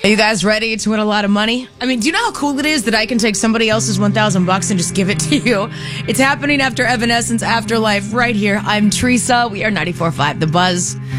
you guys ready to win a lot of money? I mean, do you know how cool it is that I can take somebody else's $1,000 and just give it to you? It's happening after Evanescence Afterlife right here. I'm Teresa. We are 94.5 The Buzz.